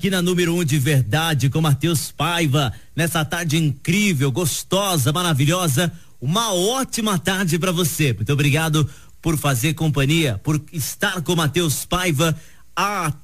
aqui na número 1 de verdade com Matheus Paiva, nessa tarde incrível, gostosa, maravilhosa. Uma ótima tarde para você. Muito obrigado por fazer companhia, por estar com Matheus Paiva.